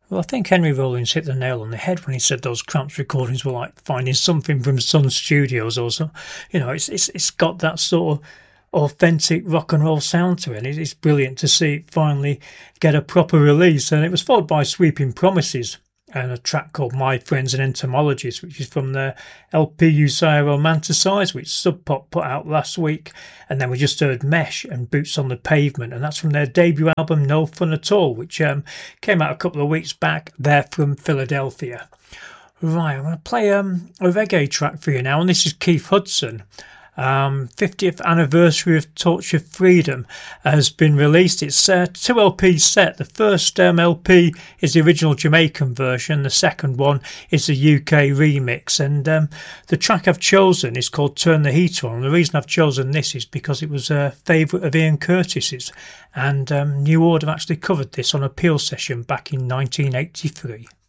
Well, I think Henry Rollins hit the nail on the head when he said those Cramps recordings were like finding something from Sun Studios or so. It's got that sort of authentic rock and roll sound to it. It's brilliant to see it finally get a proper release, and it was followed by Sweeping Promises and a track called My Friends and Entomologists, which is from their LP Usaya Romanticize, which Sub Pop put out last week. And then we just heard Mesh and Boots on the Pavement, and that's from their debut album No Fun at All, which came out a couple of weeks back. They're from Philadelphia. Right, I'm going to play a reggae track for you now, and this is Keith Hudson. 50th anniversary of Torch of Freedom has been released. It's a 2 LP set. The first LP is the original Jamaican version. The second one is the UK remix. And the track I've chosen is called Turn the Heat On. And the reason I've chosen this is because it was a favourite of Ian Curtis's. And New Order actually covered this on a Peel session back in 1983.